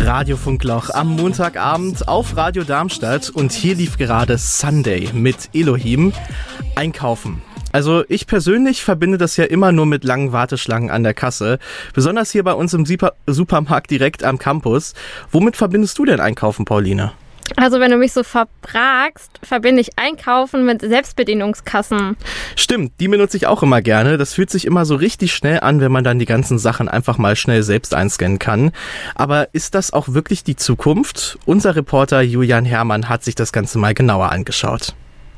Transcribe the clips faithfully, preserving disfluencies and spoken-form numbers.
Radiofunkloch am Montagabend auf Radio Darmstadt und hier lief gerade Sunday mit Elohim. Einkaufen. Also ich persönlich verbinde das ja immer nur mit langen Warteschlangen an der Kasse, besonders hier bei uns im Super- Supermarkt direkt am Campus. Womit verbindest du denn Einkaufen, Pauline? Also wenn du mich so fragst, verbinde ich Einkaufen mit Selbstbedienungskassen. Stimmt, die benutze ich auch immer gerne. Das fühlt sich immer so richtig schnell an, wenn man dann die ganzen Sachen einfach mal schnell selbst einscannen kann. Aber ist das auch wirklich die Zukunft? Unser Reporter Julian Herrmann hat sich das Ganze mal genauer angeschaut.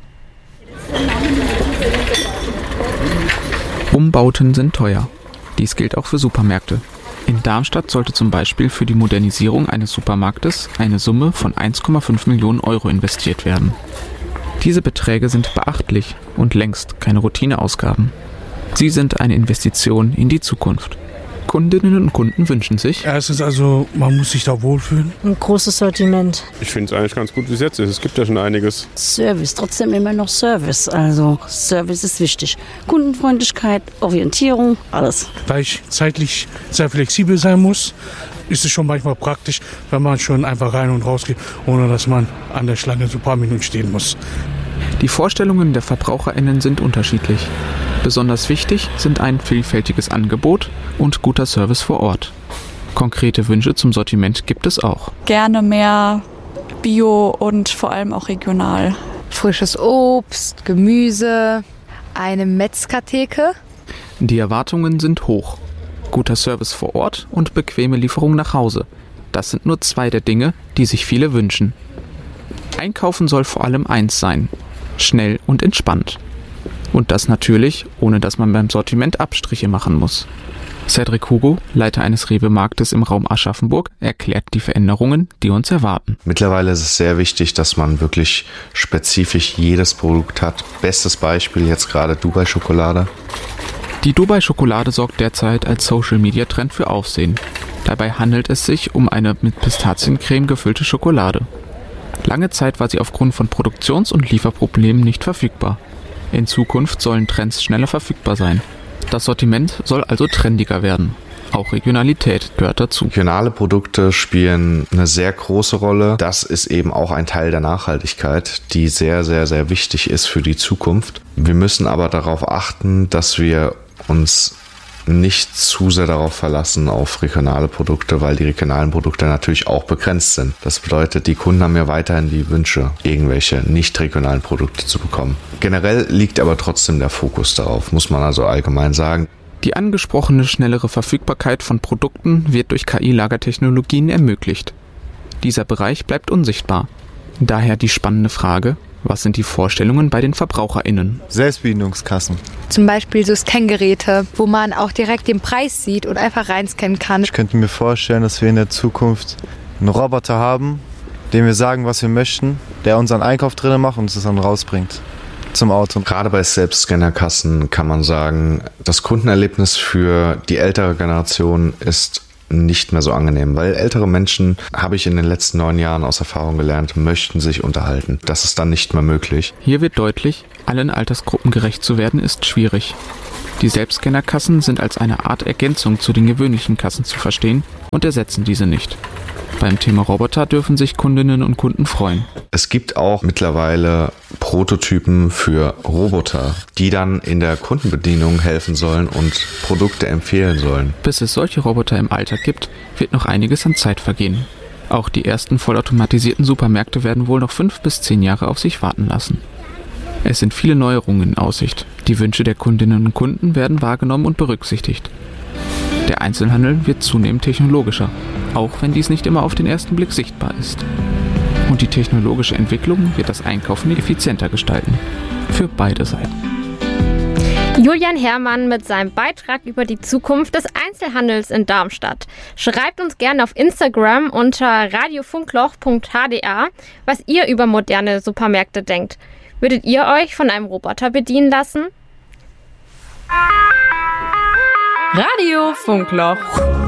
Umbauten sind teuer. Dies gilt auch für Supermärkte. In Darmstadt sollte zum Beispiel für die Modernisierung eines Supermarktes eine Summe von eins Komma fünf Millionen Euro investiert werden. Diese Beträge sind beachtlich und längst keine Routineausgaben. Sie sind eine Investition in die Zukunft. Kundinnen und Kunden wünschen sich: Erstens also, man muss sich da wohlfühlen. Ein großes Sortiment. Ich finde es eigentlich ganz gut, wie es jetzt ist. Es gibt ja schon einiges. Service, trotzdem immer noch Service. Also Service ist wichtig. Kundenfreundlichkeit, Orientierung, alles. Da ich zeitlich sehr flexibel sein muss, ist es schon manchmal praktisch, wenn man schon einfach rein und raus geht, ohne dass man an der Schlange so ein paar Minuten stehen muss. Die Vorstellungen der VerbraucherInnen sind unterschiedlich. Besonders wichtig sind ein vielfältiges Angebot und guter Service vor Ort. Konkrete Wünsche zum Sortiment gibt es auch. Gerne mehr Bio und vor allem auch regional. Frisches Obst, Gemüse, eine Metzgertheke. Die Erwartungen sind hoch. Guter Service vor Ort und bequeme Lieferung nach Hause. Das sind nur zwei der Dinge, die sich viele wünschen. Einkaufen soll vor allem eins sein: schnell und entspannt. Und das natürlich, ohne dass man beim Sortiment Abstriche machen muss. Cedric Hugo, Leiter eines Rewe-Marktes im Raum Aschaffenburg, erklärt die Veränderungen, die uns erwarten. Mittlerweile ist es sehr wichtig, dass man wirklich spezifisch jedes Produkt hat. Bestes Beispiel jetzt gerade Dubai-Schokolade. Die Dubai-Schokolade sorgt derzeit als Social-Media-Trend für Aufsehen. Dabei handelt es sich um eine mit Pistaziencreme gefüllte Schokolade. Lange Zeit war sie aufgrund von Produktions- und Lieferproblemen nicht verfügbar. In Zukunft sollen Trends schneller verfügbar sein. Das Sortiment soll also trendiger werden. Auch Regionalität gehört dazu. Regionale Produkte spielen eine sehr große Rolle. Das ist eben auch ein Teil der Nachhaltigkeit, die sehr, sehr, sehr wichtig ist für die Zukunft. Wir müssen aber darauf achten, dass wir uns nicht zu sehr darauf verlassen auf regionale Produkte, weil die regionalen Produkte natürlich auch begrenzt sind. Das bedeutet, die Kunden haben ja weiterhin die Wünsche, irgendwelche nicht regionalen Produkte zu bekommen. Generell liegt aber trotzdem der Fokus darauf, muss man also allgemein sagen. Die angesprochene schnellere Verfügbarkeit von Produkten wird durch K I-Lagertechnologien ermöglicht. Dieser Bereich bleibt unsichtbar. Daher die spannende Frage: Was sind die Vorstellungen bei den VerbraucherInnen? Selbstbedienungskassen. Zum Beispiel so Scangeräte, wo man auch direkt den Preis sieht und einfach reinscannen kann. Ich könnte mir vorstellen, dass wir in der Zukunft einen Roboter haben, dem wir sagen, was wir möchten, der unseren Einkauf drinnen macht und uns das dann rausbringt zum Auto. Gerade bei Selbstscannerkassen kann man sagen, das Kundenerlebnis für die ältere Generation ist nicht mehr so angenehm, weil ältere Menschen, habe ich in den letzten neun Jahren aus Erfahrung gelernt, möchten sich unterhalten. Das ist dann nicht mehr möglich. Hier wird deutlich, allen Altersgruppen gerecht zu werden, ist schwierig. Die Selbstscannerkassen sind als eine Art Ergänzung zu den gewöhnlichen Kassen zu verstehen und ersetzen diese nicht. Beim Thema Roboter dürfen sich Kundinnen und Kunden freuen. Es gibt auch mittlerweile Prototypen für Roboter, die dann in der Kundenbedienung helfen sollen und Produkte empfehlen sollen. Bis es solche Roboter im Alltag gibt, wird noch einiges an Zeit vergehen. Auch die ersten vollautomatisierten Supermärkte werden wohl noch fünf bis zehn Jahre auf sich warten lassen. Es sind viele Neuerungen in Aussicht. Die Wünsche der Kundinnen und Kunden werden wahrgenommen und berücksichtigt. Der Einzelhandel wird zunehmend technologischer, auch wenn dies nicht immer auf den ersten Blick sichtbar ist. Und die technologische Entwicklung wird das Einkaufen effizienter gestalten. Für beide Seiten. Julian Herrmann mit seinem Beitrag über die Zukunft des Einzelhandels in Darmstadt. Schreibt uns gerne auf Instagram unter radiofunkloch punkt h d a, was ihr über moderne Supermärkte denkt. Würdet ihr euch von einem Roboter bedienen lassen? Radio Funkloch.